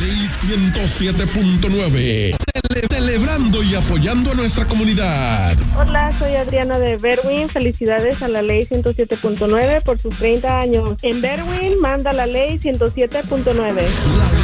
Ley 107.9. Celebrando y apoyando a nuestra comunidad. Hola, soy Adriana de Berwyn. Felicidades a la Ley 107.9 por sus 30 años. En Berwyn manda la Ley 107.9.